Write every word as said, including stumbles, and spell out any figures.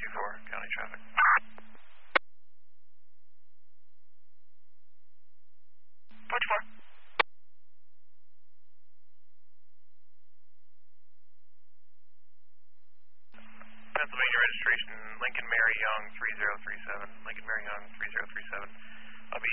two four, county traffic. four two four. Pennsylvania registration, Lincoln Mary Young three zero three seven, Lincoln Mary Young three zero three seven.